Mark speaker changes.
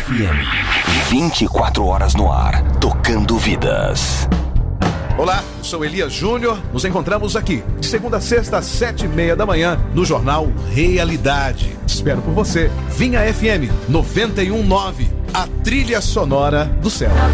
Speaker 1: FM. 24 horas no ar, tocando vidas.
Speaker 2: Olá, eu sou Elias Júnior. Nos encontramos aqui, de segunda a sexta, às 7:30 da manhã, no jornal Realidade. Espero por você. Vinha FM 91.9, a trilha sonora do céu.